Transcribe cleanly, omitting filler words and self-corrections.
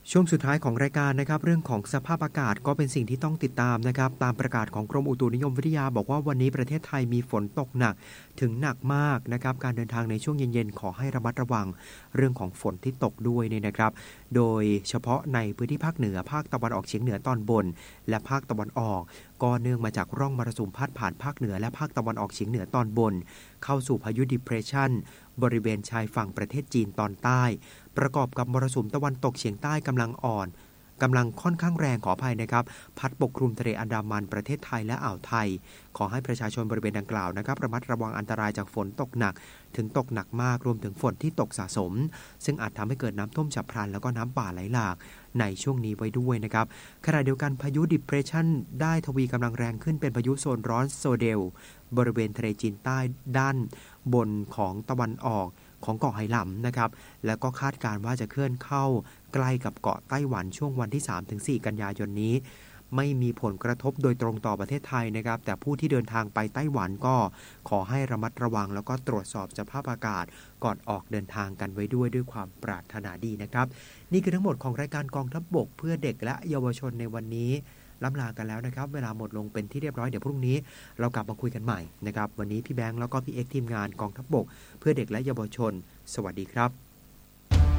ช่วงสุดท้ายของรายการนะครับเรื่องของสภาพอากาศก็เป็นสิ่งที่ต้องติดตามนะครับตามประกาศของกรมอุตุนิยมวิทยาบอกว่าวันนี้ประเทศไทยมีฝนตกหนักถึงหนักมากนะครับการเดินทางในช่วงเย็นๆขอให้ระมัดระวังเรื่องของฝนที่ตกด้วยเนี่ยนะครับโดยเฉพาะในพื้นที่ภาคเหนือภาคตะวันออกเฉียงเหนือตอนบนและภาคตะวันออกก็เนื่องมาจากร่องมรสุมพาดผ่านภาคเหนือและภาคตะวันออกเฉียงเหนือตอนบนเข้าสู่พายุ Depression บริเวณชายฝั่งประเทศจีนตอนใต้ประกอบกับมรสุมตะวันตกเฉียงใต้กำลังค่อนข้างแรงขออภัยนะครับพัดปกคลุมทะเลอันดามันประเทศไทยและอ่าวไทยขอให้ประชาชนบริเวณดังกล่าวนะครับระมัดระวังอันตรายจากฝนตกหนักถึงตกหนักมากรวมถึงฝนที่ตกสะสมซึ่งอาจทำให้เกิดน้ำท่วมฉับพลันแล้วก็น้ำป่าไหลหลากในช่วงนี้ไว้ด้วยนะครับขณะเดียวกันพายุ Depression ได้ทวีกำลังแรงขึ้นเป็นพายุโซนร้อนโซเดลบริเวณทะเลจีนใต้ด้านบนของตะวันออกของเกาะไหหลำนะครับแล้วก็คาดการณ์ว่าจะเคลื่อนเข้าใกล้กับเกาะไต้หวันช่วงวันที่ 3-4 กันยายนนี้ไม่มีผลกระทบโดยตรงต่อประเทศไทยนะครับแต่ผู้ที่เดินทางไปไต้หวันก็ขอให้ระมัดระวังแล้วก็ตรวจสอบสภาพอากาศก่อนออกเดินทางกันไว้ด้วยความปรารถนาดีนะครับนี่คือทั้งหมดของรายการกองทัพบกเพื่อเด็กและเยาวชนในวันนี้ล่ำลากันแล้วนะครับเวลาหมดลงเป็นที่เรียบร้อยเดี๋ยวพรุ่งนี้เรากลับมาคุยกันใหม่นะครับวันนี้พี่แบงค์แล้วก็พี่เอ็กซ์ทีมงานกองทัพบกเพื่อเด็กและเยาวชนสวัสดีครับ